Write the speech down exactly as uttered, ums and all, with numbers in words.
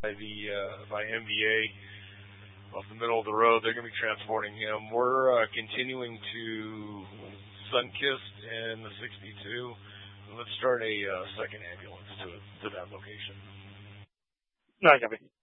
by the uh, by M V A off the middle of the road. They're going to be transporting him. We're uh, continuing to Sunkist and the sixty-two. Let's start a uh, second ambulance to to that location. No, I copy.